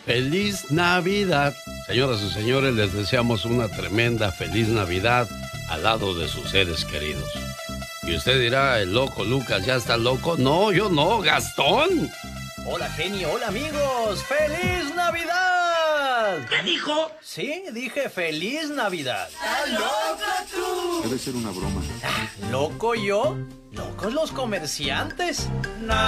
¡Feliz Navidad! Señoras y señores, les deseamos una tremenda feliz Navidad al lado de sus seres queridos. Y usted dirá, el loco Lucas ya está loco. No, yo no, Gastón. Hola, genio, hola, amigos. ¡Feliz Navidad! ¿Qué dijo? Sí, dije feliz Navidad. ¡Estás loca tú! Debe ser una broma. ¿Loco yo? ¿Locos los comerciantes?